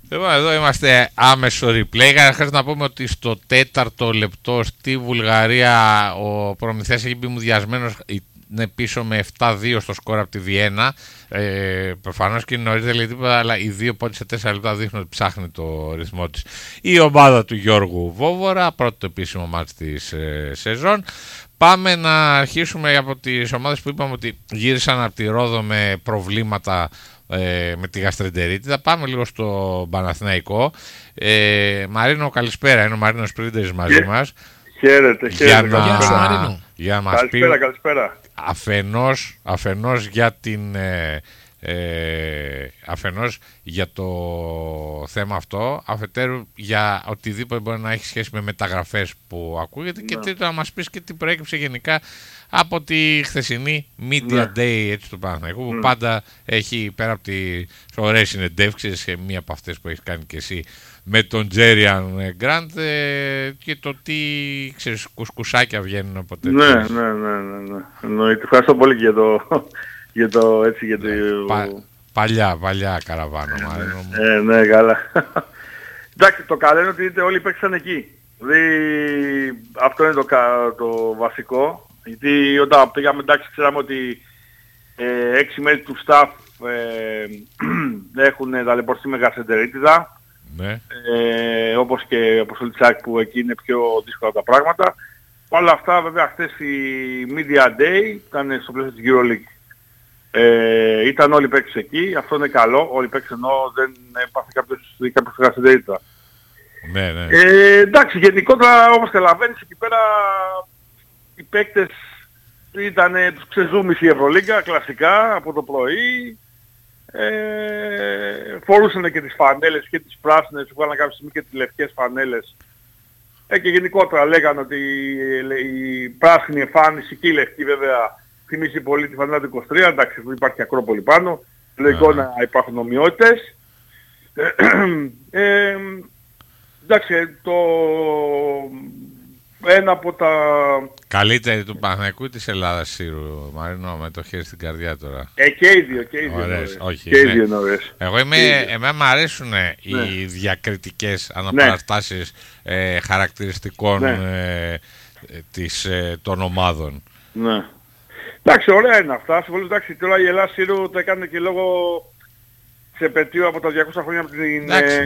Λοιπόν, εδώ είμαστε άμεσο replay. Καταρχάς να πούμε ότι στο 4ο λεπτό στη Βουλγαρία ο προμηθέας έχει μπει μουδιασμένος, είναι πίσω με 7-2 στο σκορ από τη Βιέννα. Προφανώς και είναι νωρίς, δεν λέει τίποτα, αλλά οι δύο πόντες σε 4 λεπτά δείχνουν ότι ψάχνει το ρυθμό της. Η ομάδα του Γιώργου Βόβορα, πρώτο επίσημο μάτς της σεζόν. Πάμε να αρχίσουμε από τις ομάδες που είπαμε ότι γύρισαν από τη Ρόδο με προβλήματα με τη γαστρεντερίτιδα. Πάμε λίγο στο Παναθηναϊκό. Μαρίνο, καλησπέρα. Είναι ο Μαρίνος Πρίντερης μαζί μας. Χαίρετε, χαίρετε. Γεια σου, Μαρίνο. Για να μας πει καλησπέρα. Αφενός για την αφενός για το θέμα αυτό, αφετέρου για οτιδήποτε μπορεί να έχει σχέση με μεταγραφές που ακούγεται, και τρίτο να μας πεις και τι προέκυψε γενικά από τη χθεσινή Media Day, έτσι, του Παναθηναϊκού, που πάντα έχει, πέρα από τις ωραίες συνεντεύξεις, μία από αυτές που έχει κάνει και εσύ με τον Τζέριαν Γκραντ, και το τι, ξέρεις, κουσκουσάκια βγαίνουν από τέτοιες. Ναι. Ευχαριστώ πολύ για το Παλιά καραβάνα, Μαρίνο. Ναι, καλά. Εντάξει, το καλό είναι ότι όλοι παίξαν εκεί. Δηλαδή, αυτό είναι το βασικό. Γιατί όταν πήγαμε, εντάξει, ξέραμε ότι 6 μέλη του staff έχουν ταλαιπωρηθεί με γαστρεντερίτιδα. Ναι. Όπως και ο Σολτσάκ, που εκεί είναι πιο δύσκολα τα πράγματα. Όλα αυτά, βέβαια, χθες η Media Day ήταν στο πλαίσιο της EuroLeague. Ήταν όλοι οι παίκτες εκεί, αυτό είναι καλό. Όλοι οι παίκτες, ενώ δεν έπαθε κάποιος γαστρεντερίτιδα. Ναι. Εντάξει, γενικότερα όπως καταλαβαίνεις, εκεί πέρα οι παίκτες τους ξεζούμισε η Ευρωλίγκα κλασικά από το πρωί. Φορούσαν και τις φανέλες και τις πράσινες, βγάλαν κάποια στιγμή και τις λευκές φανέλες. Και γενικότερα λέγανε ότι η πράσινη εμφάνιση και η λευκή, βέβαια, θυμίζει πολύ τη φανέλα του 23, εντάξει, υπάρχει Ακρόπολη πάνω, λογικό να υπάρχουν ομοιότητες. Εντάξει, ένα από τα... Καλύτερη του Παναθηναϊκού ή της Ελλάδας, Σύρου, Μαρίνο, με το χέρι στην καρδιά τώρα. Και οι δύο. Ωραίες, όχι. Και οι δύο είναι ωραίες. Εμένα μου αρέσουν οι διακριτικές αναπαραστάσεις χαρακτηριστικών των ομάδων. Ναι. Εντάξει, ωραία είναι αυτά. Εντάξει, τώρα η Ελλάδα, Σύρου, το έκανε και λόγω σε επετείου από τα 200 χρόνια από την... Εντάξει,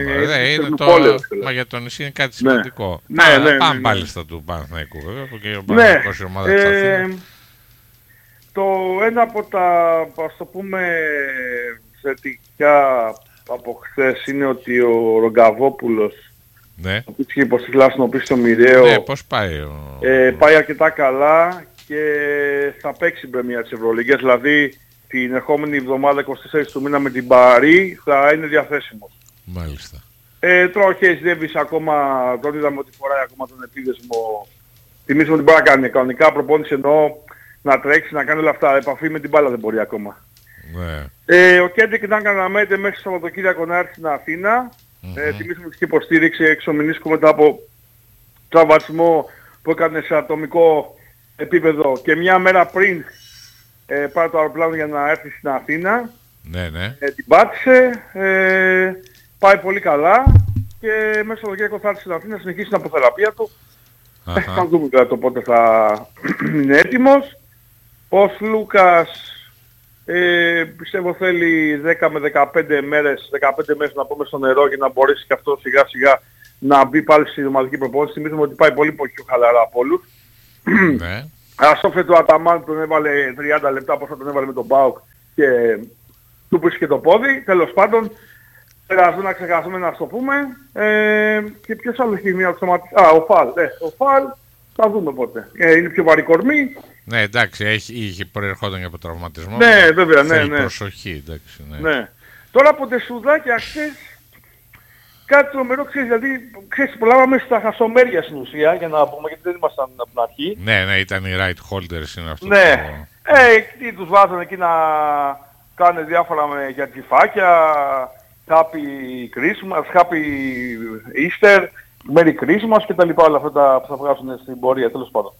μα για το νησί είναι κάτι σημαντικό. Πάμε πάλι στα του Παναθηναϊκού, βέβαια, που και ο Παναθηναϊκός η ομάδα της Αθήνας. Το ένα από τα, ας το πούμε, θετικά από χθες είναι ότι ο Ρογκαβόπουλος, ο οποίος είχε υποστεί κλάσινο πίσω στο Μοιραίο, πώς πάει πάει αρκετά καλά και θα παίξει πρεμία της Ευρωλίγκας, δηλαδή την ερχόμενη εβδομάδα 24 του μήνα με την Παρί θα είναι διαθέσιμος. Μάλιστα. Τώρα ο Χέις Ντέβις ακόμα, τον είδαμε ότι φοράει ακόμα τον επίδεσμο. Θυμίζουμε ότι μπορεί να κάνει κανονικά προπόνηση, εννοώ να τρέξει, να κάνει όλα αυτά. Επαφή με την μπάλα δεν μπορεί ακόμα. Ο Κέντρικ ήταν καναμέτε μέχρι το Σαββατοκύριακο να έρθει στην Αθήνα. Θυμίζουμε ότι είχε υποστήριξη εξωμηνίσκου μετά από τραυματισμό που έκανε σε ατομικό επίπεδο και μια μέρα πριν πάρε το αεροπλάνο για να έρθει στην Αθήνα. Την πάτησε, πάει πολύ καλά και μέσα στο Σαββατοκύριακο θα έρθει στην Αθήνα να συνεχίσει την αποθεραπεία του. Θα δούμε τώρα το πότε θα είναι έτοιμος. Ο Σλούκας πιστεύω θέλει 10 με 15 μέρες να πούμε στο νερό για να μπορέσει και αυτό σιγά σιγά να μπει πάλι στη ομαδική προπόνηση. Θυμίζουμε ότι πάει πολύ πιο χαλαρά από όλους. Ασόφε του Αταμάν τον έβαλε 30 λεπτά, πόσο τον έβαλε με τον ΠΑΟΚ και του πούσε το πόδι. Τέλος πάντων, να ξεχάσουμε να το πούμε. Και ποιος άλλο έχει μία αυτοματική... ο Φαλ. Ο Φαλ θα δούμε πότε. Είναι πιο βαρύ κορμί. Ναι, εντάξει, είχε προερχόταν και από τραυματισμό. Ναι, βέβαια, ναι. Προσοχή, εντάξει. Ναι. Τώρα από τεσουδάκια χθες, κάτι τρομερό, ξέρεις, δηλαδή, προλάβαμε στα χασομέρια στην ουσία, για να πούμε, γιατί δεν ήμασταν από την αρχή. Ναι, ήταν οι right holders, είναι αυτό. Ναι. Εκεί τους βάζανε εκεί να κάνουν διάφορα για τζιφάκια, Happy Christmas, Happy Easter, Merry Christmas και τα λοιπά, όλα αυτά που θα βγάζουν στην πορεία, τέλος πάντων.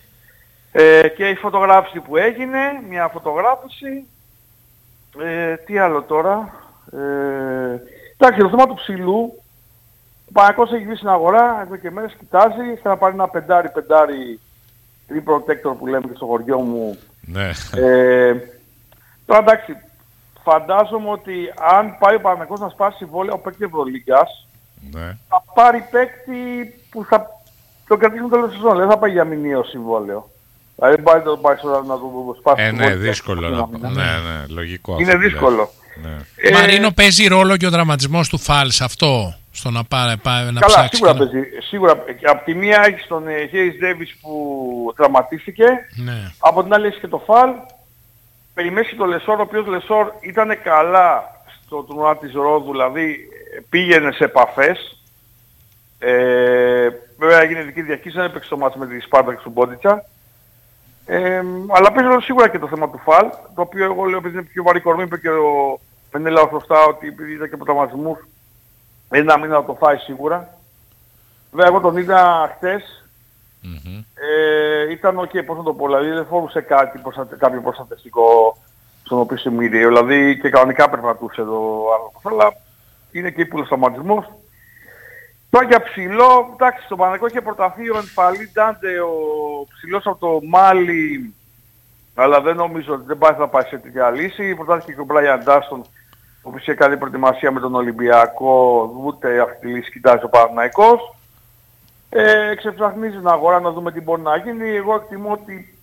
Και η φωτογράφηση που έγινε, μια φωτογράφηση, τι άλλο τώρα, Εντάξει, το θέμα του ψηλού, ο Παναθηναϊκός έχει βγει στην αγορά, εδώ και μέρες κοιτάζει, θέλει να πάρει ένα πεντάρι rim protector που λέμε και στο χωριό μου. Ναι. Τώρα εντάξει, φαντάζομαι ότι αν πάει ο Παναθηναϊκός να σπάσει συμβόλαιο παίκτη Ευρωλίγκας, Ναι. θα πάρει παίκτη που θα το κρατήσει τέλος της σεζόν, δεν θα πάει για μηνιαίο συμβόλαιο. Δηλαδή δεν πάει να το σπάσει. Ναι, δύσκολο. Ναι, λογικό. Είναι δύσκολο. Ναι. Μαρίνο, παίζει ρόλο και ο δραματισμός του Φαλ σε αυτό, στο να πάει να καλά, ψάξει. σίγουρα παίζει. Σίγουρα. Από τη μία έχεις τον Hayes Davis που τραυματίστηκε, Ναι. από την άλλη έχεις και το Φαλ. Περιμένεις και τον Λεσόρ, ο οποίος Λεσόρ ήταν καλά στο τουρνουά της Ρόδου, δηλαδή πήγαινε σε επαφές. Βέβαια έγινε ειδική διακύση, δεν έπαιξε το μάτς με τη Σπάρτα και στον Πόντιτσα. Αλλά παίζει σίγουρα και το θέμα του Φαλ, το οποίο εγώ λέω επειδή είναι πιο βαρύ κορμί, είπε και ο Μενέλαος σωστά ότι επειδή ήταν και από τραυματισμούς, ένα μήνα να το φάει σίγουρα. Βέβαια εγώ τον είδα χτες, ήταν ok, πώς να το πω, δηλαδή δεν φόρουσε κάποιο προστατευτικό στον οποίο συμμύριε, δηλαδή και κανονικά περπατούσε εδώ ο άνθρωπος, αλλά είναι και ύπουλος τραυματισμός. Τώρα για ψηλό, εντάξει, στο Παναθηναϊκό είχε προταθεί ο Ενφαλή Ντάντε, ο ψηλός από το Μάλι, αλλά δεν νομίζω ότι δεν πάει να πάει σε τέτοια λύση. Προτάθηκε και ο Μπράιαν Ντάστον, ο οποίος είχε κάνει προετοιμασία με τον Ολυμπιακό, ούτε αυτή τη λύση κοιτάζει ο Παναθηναϊκός. Ξεψαχνίζει την αγορά να δούμε τι μπορεί να γίνει. Εγώ εκτιμώ ότι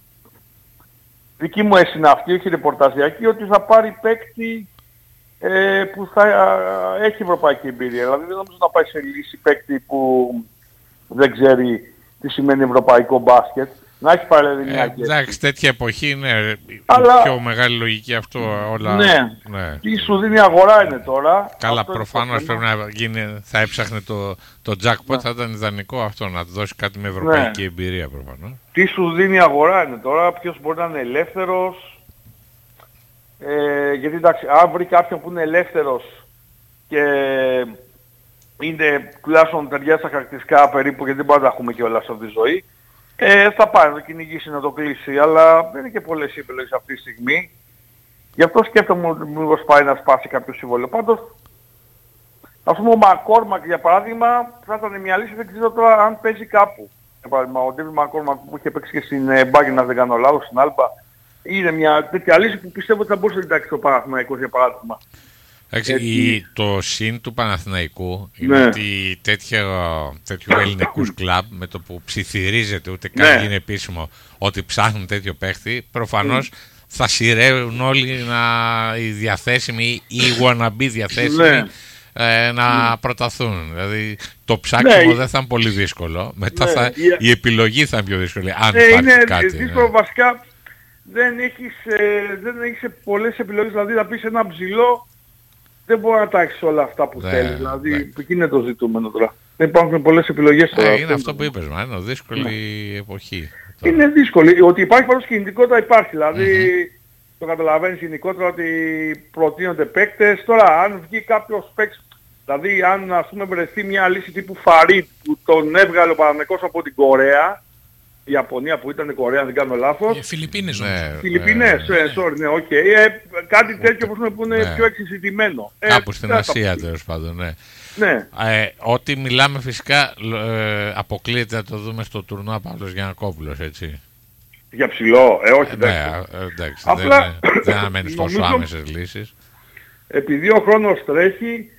δική μου αίσθηση είναι αυτή, όχι ρεπορταζιακή, ότι θα πάρει παίκτη που θα έχει ευρωπαϊκή εμπειρία. Δηλαδή δεν νομίζω να πάει σε λύση παίκτη που δεν ξέρει τι σημαίνει ευρωπαϊκό μπάσκετ. Να έχει παραδείγματο. Εντάξει, τέτοια εποχή είναι αλλά πιο μεγάλη λογική αυτό όλα. Ναι. Τι σου δίνει η αγορά είναι τώρα. Καλά, προφανώς πρέπει να γίνει, θα έψαχνε το jackpot, θα ήταν ιδανικό αυτό, να του δώσει κάτι με ευρωπαϊκή εμπειρία προφανώς. Τι σου δίνει η αγορά είναι τώρα, ποιος μπορεί να είναι ελεύθερος. Γιατί εντάξει, αν βρει κάποιον που είναι ελεύθερος και είναι τουλάχιστον ταιριάζει στα χαρακτηριστικά περίπου, γιατί δεν μπορούμε να τα έχουμε και όλα σε αυτή τη ζωή, θα πάει να το κυνηγήσει, να το κλείσει, αλλά δεν είναι και πολλές επιλογές αυτή τη στιγμή. Γι' αυτό σκέφτομαι ότι μήπως πάει να σπάσει κάποιο συμβόλαιο. Πάντως, ας πούμε ο Μακόρμακ για παράδειγμα θα ήταν μια λύση, δεν ξέρω τώρα αν παίζει κάπου. Για παράδειγμα, ο Ντέβι Μακόρμακ που είχε παίξει και στην Μπάγκερ, αν δεν κάνω λάθος, στην Άλμπα, είναι μια τέτοια λύση που πιστεύω ότι θα μπορούσε να εντάξει το Παναθηναϊκό για παράδειγμα. Το συν του Παναθηναϊκού είναι ότι τέτοιου ελληνικούς κλαμπ με το που ψιθυρίζεται, ούτε καν είναι επίσημο ότι ψάχνουν τέτοιο παίχτη, προφανώς θα σειραίουν όλοι οι διαθέσιμοι ή οι wannabe διαθέσιμοι να προταθούν. Δηλαδή το ψάξιμο δεν θα είναι πολύ δύσκολο. Μετά η επιλογή θα είναι πιο δύσκολη. Αν υπάρχει κάτι. Είναι δύσκολο βασικά. Δεν έχεις πολλές επιλογές, δηλαδή να πεις ένα ψηλό δεν μπορεί να τα έχεις όλα αυτά που θέλεις. Δηλαδή εκεί είναι το ζητούμενο τώρα. Δεν υπάρχουν πολλές επιλογές τώρα. Είναι αυτό που είπες, είναι δύσκολη εποχή. Είναι δύσκολη. Ότι υπάρχει πάντως κινητικότητα υπάρχει. Δηλαδή το καταλαβαίνεις γενικότερα ότι προτείνονται παίκτες. Τώρα αν βγει κάποιος παίκτης, δηλαδή αν ας πούμε βρεθεί μια λύση τύπου Φαρίτ που τον έβγαλε ο Παναθηναϊκός από την Κορέα, η Ιαπωνία που ήταν η Κορέα, δεν κάνω λάθος. Φιλιππίνες όμως. Φιλιππίνες, οκ. Κάτι τέτοιο που είναι πιο εξεζητημένο. Κάπου στην Ασία τέλος πάντων, ναι. Ό,τι μιλάμε φυσικά αποκλείεται να το δούμε στο τουρνουά Παύλος Γιαννακόπουλος, έτσι. Για ψηλό, όχι. Εντάξει, απλά δεν αναμένεις τόσο άμεσες λύσεις. Επειδή ο χρόνος τρέχει,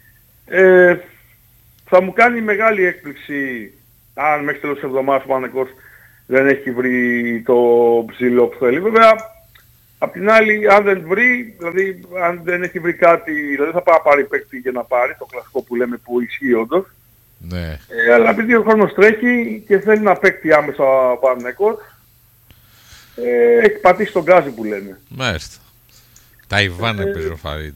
θα μου κάνει μεγάλη έκπληξη αν μέχρι τέλος της εβδομάδας ο Παναθηναϊκός δεν έχει βρει το ψηλό που θέλει. Βέβαια, απ' την άλλη, αν δεν βρει, δηλαδή αν δεν έχει βρει κάτι, δηλαδή θα πάει να πάρει παίκτη για να πάρει, το κλασικό που λέμε που ισχύει όντως. Ναι. Αλλά επειδή ο χρόνος τρέχει και θέλει να παίκτη άμεσα ο Παναθηναϊκός, έχει πατήσει τον γκάζι που λένε. Μάλιστα. Ταϊβάν έπαιζε ο Φαρίτ.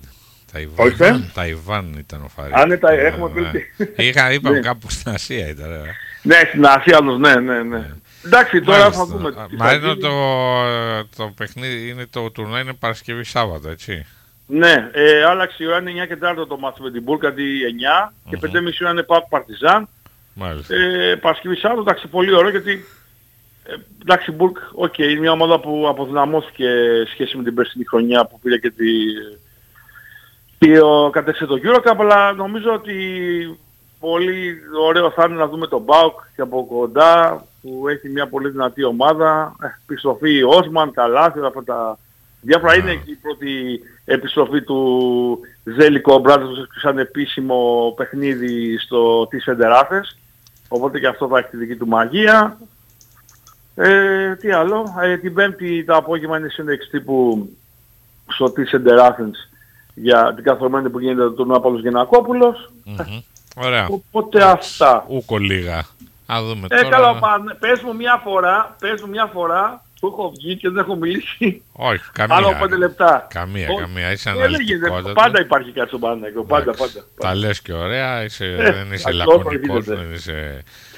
Ταϊβάν ήταν ο Φαρίτ. Αν έχουμε πει. Είπαμε κάπου στην Ασία ήταν. Ναι, στην Ασία, ναι. Εντάξει, τώρα θα δούμε. Μάλλον το παιχνίδι είναι το τουρνουά είναι Παρασκευή Σάββατο, έτσι. Ναι, άλλαξε η ώρα είναι 9 και 4 το μάτσο με την Μπουρκ αντί 9 και 5.30 ώρα είναι ΠΑΟΚ Παρτιζάν. Παρασκευή Σάββατο, εντάξει, πολύ ωραίο γιατί εντάξει, η Μπουρκ, είναι μια ομάδα που αποδυναμώθηκε σχέση με την περσινή χρονιά που πήρε και και κατέξε το EuroCup, αλλά νομίζω ότι πολύ ωραίο θα είναι να δούμε τον ΠΑΟΚ και από κοντά, που έχει μια πολύ δυνατή ομάδα. Επιστροφή Όσμαν, Καλάθι, αυτά τα διάφορα. Είναι και η πρώτη επιστροφή του Ζέλικο Μπράζος σαν επίσημο παιχνίδι στο τις Φεντεράθες. Οπότε και αυτό θα έχει τη δική του μαγεία. Τι άλλο, την Πέμπτη το απόγευμα είναι σύνδεξη τύπου στο τις Φεντεράθες για την καθορμένη που γίνεται το τουρνουά Παύλος Γεννακόπουλος. Ωραία. Οπότε αυτά. Ούκο λίγα. Α δούμε τώρα. Καλά, πες μου μια φορά που έχω βγει και δεν έχω μιλήσει. Όχι, καμία. Άλλο 5 λεπτά. Καμία. Είσαι αναλυτικότατος. Πάντα υπάρχει κάτι στον Παναθηναϊκό. Πάντα. Τα λες και ωραία, δεν είσαι λακωνικός, δεν είσαι...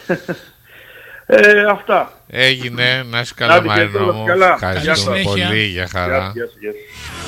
Αυτά. Έγινε, να είσαι καλά Μαρινό μου. Ευχαριστούμε πολύ, για χαρά. Γεια.